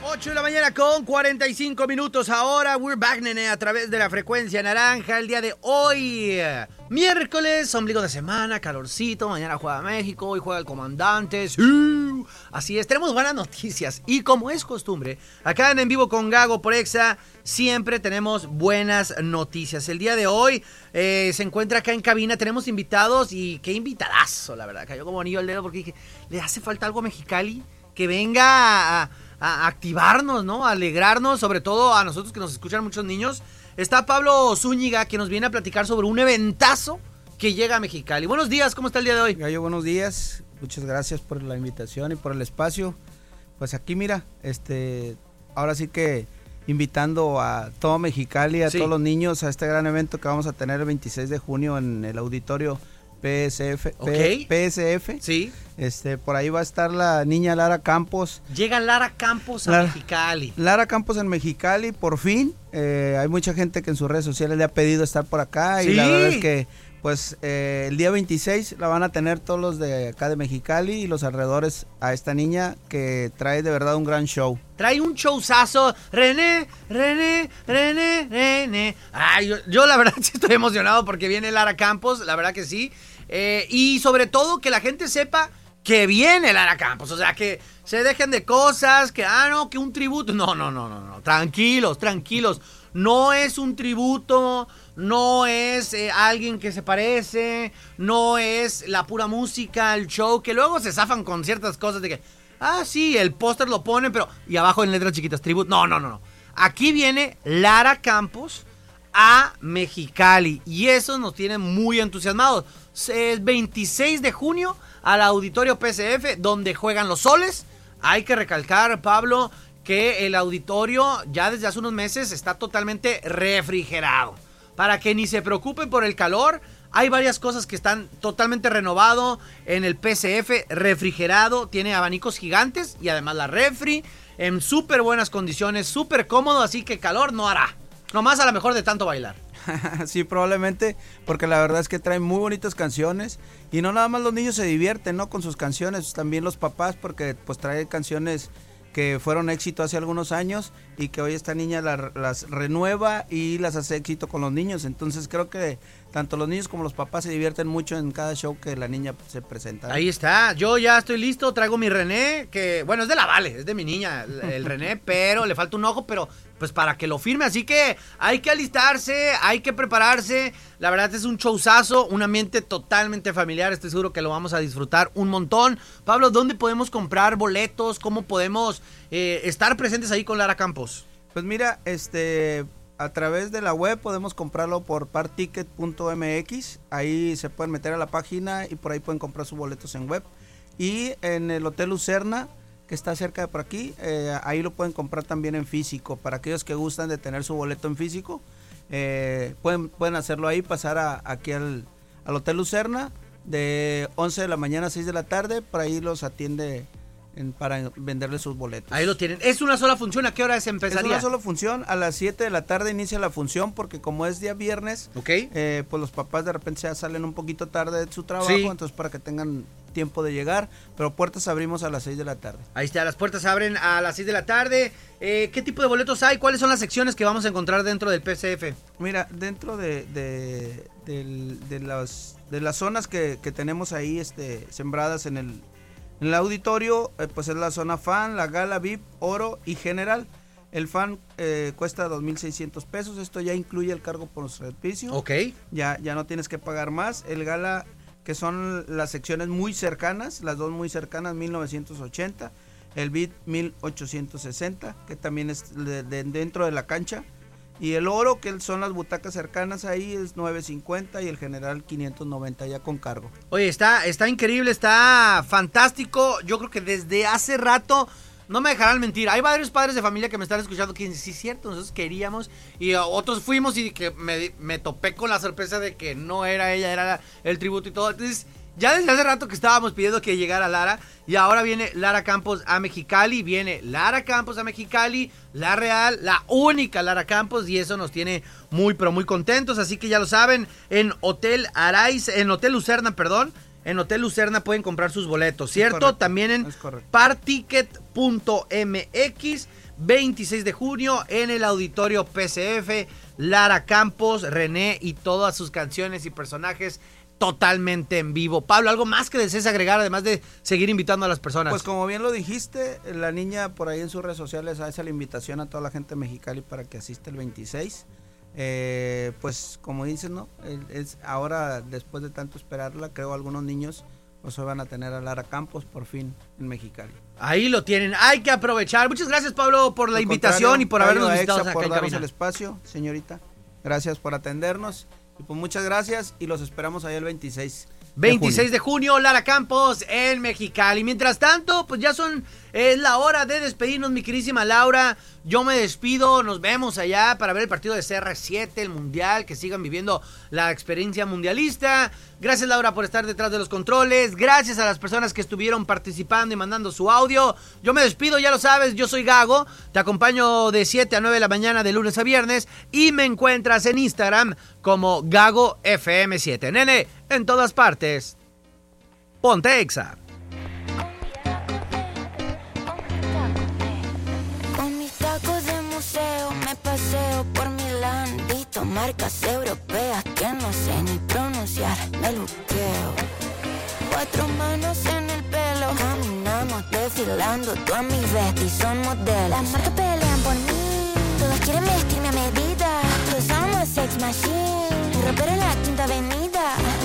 8 de la mañana con 45 minutos ahora. We're back, nene, a través de la frecuencia naranja. El día de hoy, miércoles, ombligo de semana, calorcito. Mañana juega México, hoy juega el Comandantes. Así es, tenemos buenas noticias. Y como es costumbre, acá en Vivo con Gago por Exa, siempre tenemos buenas noticias. El día de hoy se encuentra acá en cabina, tenemos invitados y qué invitadazo, la verdad. Cayó como anillo al dedo porque dije, le hace falta algo a Mexicali que venga a activarnos, ¿no? A alegrarnos, sobre todo a nosotros que nos escuchan muchos niños. Está Pablo Zúñiga, que nos viene a platicar sobre un eventazo que llega a Mexicali. Buenos días, ¿cómo está el día de hoy? Gallo, buenos días. Muchas gracias por la invitación y por el espacio. Pues aquí, mira, ahora sí que invitando a todo Mexicali, a todos los niños, a este gran evento que vamos a tener el 26 de junio en el auditorio PSF. PSF. Sí. Por ahí va a estar la niña Lara Campos. Llega Lara Campos a Mexicali. Lara Campos en Mexicali, por fin. Hay mucha gente que en sus redes sociales le ha pedido estar por acá. Sí. Y la verdad es que, pues, el día 26 la van a tener todos los de acá de Mexicali y los alrededores a esta niña que trae de verdad un gran show. Trae un showzazo. René. Ay, yo la verdad sí estoy emocionado porque viene Lara Campos, la verdad que sí. Y sobre todo que la gente sepa que viene Lara Campos, o sea, que se dejen de cosas, que que un tributo. No, tranquilos. No es un tributo, no es alguien que se parece, no es la pura música, el show, que luego se zafan con ciertas cosas de que, sí, el póster lo ponen, pero, y abajo en letras chiquitas, tributo. No. Aquí viene Lara Campos a Mexicali y eso nos tiene muy entusiasmados. Es 26 de junio al auditorio PSF donde juegan los Soles. Hay que recalcar, Pablo, que el auditorio ya desde hace unos meses está totalmente refrigerado. Para que ni se preocupen por el calor, hay varias cosas que están totalmente renovado en el PSF, refrigerado, tiene abanicos gigantes y además la refri en súper buenas condiciones, súper cómodo, así que calor no hará. Nomás a lo mejor de tanto bailar. Sí, probablemente, porque la verdad es que traen muy bonitas canciones y no nada más los niños se divierten, ¿no? Con sus canciones, también los papás, porque pues trae canciones que fueron éxito hace algunos años y que hoy esta niña las renueva y las hace éxito con los niños. Entonces creo que tanto los niños como los papás se divierten mucho en cada show que la niña se presenta. Ahí está, yo ya estoy listo, traigo mi René, que bueno, es de la Vale, es de mi niña, el René, pero le falta un ojo, pero pues para que lo firme, así que hay que alistarse, hay que prepararse. La verdad es un showzazo, un ambiente totalmente familiar, estoy seguro que lo vamos a disfrutar un montón. Pablo, ¿dónde podemos comprar boletos? ¿Cómo podemos estar presentes ahí con Lara Campos? Pues mira, a través de la web podemos comprarlo por particket.mx, ahí se pueden meter a la página y por ahí pueden comprar sus boletos en web. Y en el Hotel Lucerna, que está cerca de por aquí, ahí lo pueden comprar también en físico. Para aquellos que gustan de tener su boleto en físico, pueden hacerlo ahí, pasar aquí al Hotel Lucerna de 11 de la mañana a 6 de la tarde, por ahí los atiende para venderles sus boletos. Ahí lo tienen. ¿Es una sola función? ¿A qué hora se empezaría? Es una sola función, a las 7 de la tarde inicia la función, porque como es día viernes, pues los papás de repente ya salen un poquito tarde de su trabajo, entonces para que tengan tiempo de llegar, pero puertas abrimos a las 6 de la tarde. Ahí está, las puertas abren a las 6 de la tarde. ¿Qué tipo de boletos hay? ¿Cuáles son las secciones que vamos a encontrar dentro del PSF? Mira, dentro de las zonas que tenemos ahí sembradas en el auditorio, pues es la zona fan, la gala, VIP, oro y general. El fan cuesta 2,600 pesos, esto ya incluye el cargo por servicio. Ok. Ya no tienes que pagar más. El gala, que son las secciones muy cercanas, las dos muy cercanas, 1980. El VIP 1860, que también es dentro de la cancha. Y el oro, que son las butacas cercanas ahí, es 950 y el general 590 ya con cargo. Oye, está increíble, está fantástico. Yo creo que desde hace rato, no me dejarán mentir, hay varios padres de familia que me están escuchando que dicen, sí es cierto, nosotros queríamos y otros fuimos y que me topé con la sorpresa de que no era ella, era el tributo y todo. Entonces, ya desde hace rato que estábamos pidiendo que llegara Lara y ahora viene Lara Campos a Mexicali, la real, la única Lara Campos, y eso nos tiene muy pero muy contentos, así que ya lo saben, en Hotel Lucerna, en Hotel Lucerna pueden comprar sus boletos, ¿cierto? Correcto, También en correcto. particket.mx, 26 de junio, en el Auditorio PCF, Lara Campos, René y todas sus canciones y personajes totalmente en vivo. Pablo, ¿algo más que desees agregar, además de seguir invitando a las personas? Pues como bien lo dijiste, la niña por ahí en sus redes sociales hace la invitación a toda la gente de Mexicali para que asista el 26. Pues como dicen, ¿no? Ahora, después de tanto esperarla, creo algunos niños pues hoy van a tener a Lara Campos por fin en Mexicali. Ahí lo tienen, hay que aprovechar. Muchas gracias, Pablo, por la invitación y por habernos visitado acá por en darnos cabina. el espacio, señorita. Gracias por atendernos. Y pues muchas gracias y los esperamos ahí el 26. 26 de junio, Lara Campos en Mexicali. Mientras tanto, pues ya es la hora de despedirnos, mi queridísima Laura. Yo me despido, nos vemos allá para ver el partido de CR7, el Mundial, que sigan viviendo la experiencia mundialista. Gracias, Laura, por estar detrás de los controles. Gracias a las personas que estuvieron participando y mandando su audio. Yo me despido, ya lo sabes, yo soy Gago. Te acompaño de 7 a 9 de la mañana de lunes a viernes y me encuentras en Instagram como Gago FM7. Nene, en todas partes. Ponte Exa. Me paseo por Milán, visto marcas europeas que no sé ni pronunciar, me luqueo. 4 manos en el pelo, caminamos desfilando, todas mis besties son modelos. Las marcas pelean por mí, todas quieren vestirme a medida, todos somos sex machine, mi ropero en la Quinta Avenida.